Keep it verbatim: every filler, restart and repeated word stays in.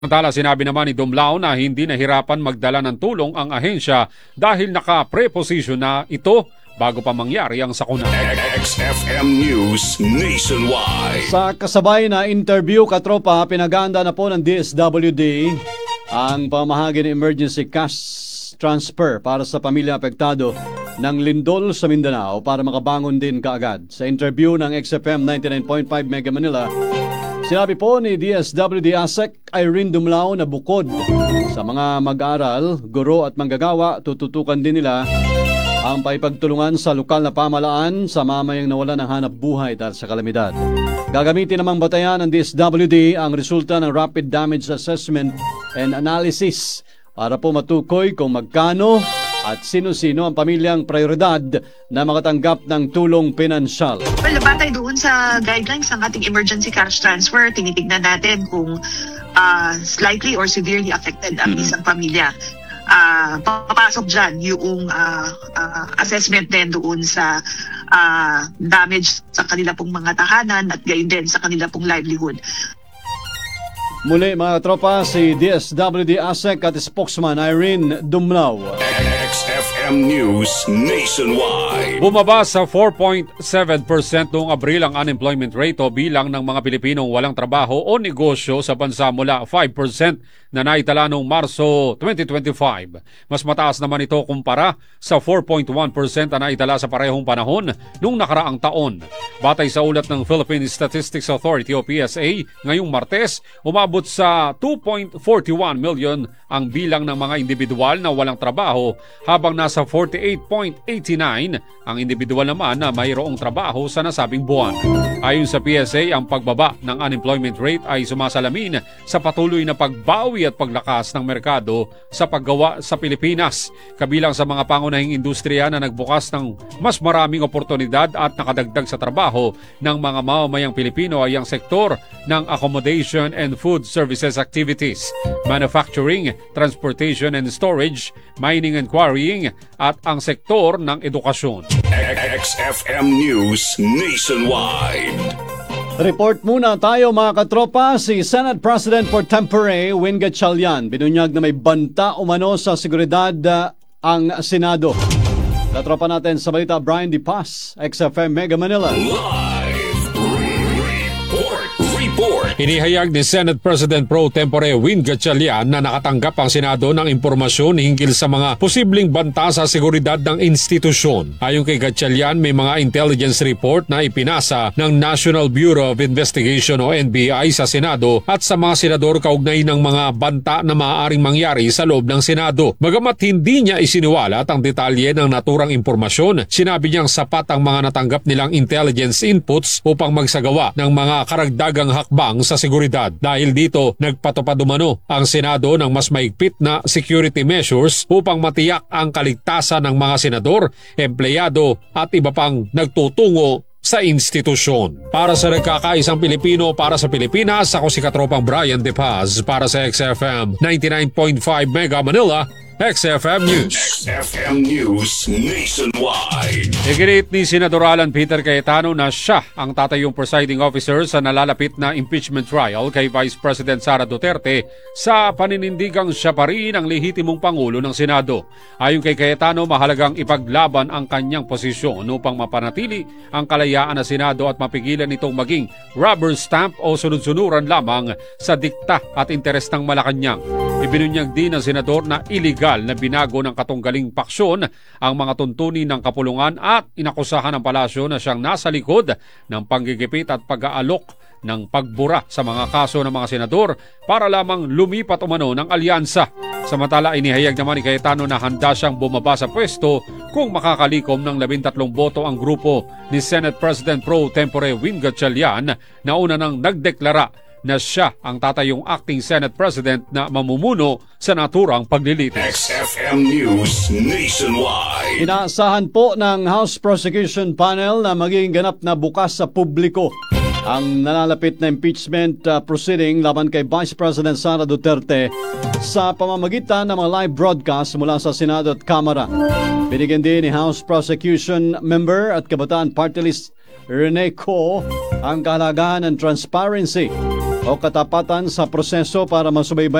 Samantala, sinabi naman ni Dumlao na hindi nahirapan magdala ng tulong ang ahensya dahil naka-preposition na ito bago pa mangyari ang sakuna. X F M News Nationwide. Sa kasabay na interview, katropa, pinaganda na po ng D S W D ang pamahagi ng emergency cash transfer para sa pamilya apektado ng lindol sa Mindanao para makabangon din kaagad. Sa interview ng X F M ninety-nine point five Mega Manila, sinabi po ni D S W D ASEC Irene Dumlao na bukod sa mga mag-aaral, guro at manggagawa, tututukan din nila ang paipagtulungan sa lokal na pamalaan sa mamayang nawalan ng hanap buhay dahil sa kalamidad. Gagamitin namang batayan ng D S W D ang resulta ng Rapid Damage Assessment and Analysis para po matukoy kung magkano at sino-sino ang pamilyang prioridad na makatanggap ng tulong pinansyal. Well, batay doon sa guidelines ng ating emergency cash transfer, tinitignan natin kung uh, slightly or severely affected ang isang pamilya. Uh, papasok dyan yung uh, uh, assessment din doon sa uh, damage sa kanila pong mga tahanan at gayon din sa kanila pong livelihood. Muli mga tropa, si D S W D ASEC at spokesman Irene Dumlao. X F M News Nationwide. Bumaba sa four point seven percent noong Abril ang unemployment rate o bilang ng mga Pilipinong walang trabaho o negosyo sa bansa mula five percent na naitala noong Marso twenty twenty-five. Mas mataas naman ito kumpara sa four point one percent na naitala sa parehong panahon noong nakaraang taon. Batay sa ulat ng Philippine Statistics Authority o P S A, ngayong Martes, umabot sa two point four one million ang bilang ng mga individual na walang trabaho habang nasa forty-eight point eight nine ang individual naman na mayroong trabaho sa nasabing buwan. Ayon sa P S A, ang pagbaba ng unemployment rate ay sumasalamin sa patuloy na pagbawi at paglakas ng merkado sa paggawa sa Pilipinas. Kabilang sa mga pangunahing industriya na nagbukas ng mas maraming oportunidad at nakadagdag sa trabaho ng mga mamamayang Pilipino ay ang sektor ng accommodation and food services activities, manufacturing, transportation and storage, mining and quarrying at ang sektor ng edukasyon. X F M News Nationwide. Report muna tayo mga katropa. Si Senate President pro tempore Win Gatchalian binunyag na may banta umano sa seguridad uh, ang Senado. Katropa natin sa balita, Brian Di Paz, X F M Mega Manila. Live report. Report. Inihayag ni Senate President pro tempore Win Gatchalian na nakatanggap ang Senado ng impormasyon hinggil sa mga posibleng banta sa seguridad ng institusyon. Ayon kay Gatchalian, may mga intelligence report na ipinasa ng National Bureau of Investigation o N B I sa Senado at sa mga senador kaugnay ng mga banta na maaaring mangyari sa loob ng Senado. Bagamat hindi niya isiniwalat ang detalye ng naturang impormasyon, sinabi niyang sapat ang mga natanggap nilang intelligence inputs upang magsagawa ng mga karagdagang hakbang sa seguridad. Dahil dito, nagpatupad umano ang Senado ng mas maigpit na security measures upang matiyak ang kaligtasan ng mga senador, empleyado at iba pang nagtutungo sa institusyon. Para sa nagkakaisang Pilipino, para sa Pilipinas, ako si Katropang Brian De Paz para sa X F M ninety-nine point five Mega Manila, X F M News. X F M News Nationwide. Iginit ni Senador Alan Peter Cayetano na siya ang tatayong presiding officer sa nalalapit na impeachment trial kay Vice President Sara Duterte sa paninindigang siya pa rin ang lehitimong Pangulo ng Senado. Ayon kay Cayetano, mahalagang ipaglaban ang kanyang posisyon upang mapanatili ang kalayaan ng Senado at mapigilan itong maging rubber stamp o sunod-sunuran lamang sa dikta at interes ng Malacanang. Ibinunyag din ng senador na iligal na binago ng katunggaling paksyon ang mga tuntunin ng kapulungan at inakusahan ng palasyo na siyang nasa likod ng panggigipit at pag-aalok ng pagbura sa mga kaso ng mga senador para lamang lumipat umano ng alyansa. Samantala, inihayag naman ni Cayetano na handa siyang bumaba sa pwesto kung makakalikom ng labintatlong boto ang grupo ni Senate President pro tempore Win Gatchalian na una nang nagdeklara na siya ang tatayong acting Senate President na mamumuno sa naturang paglilitis. X F M News Nationwide. Inaasahan po ng House Prosecution Panel na magiging ganap na bukas sa publiko ang nalalapit na impeachment uh, proceeding laban kay Vice President Sara Duterte sa pamamagitan ng mga live broadcast mula sa Senado at Kamara. Binigyan din ni House Prosecution Member at Kabataan Party List Rene Co ang kahalagahan ng transparency o katapatan sa proseso para masubaybay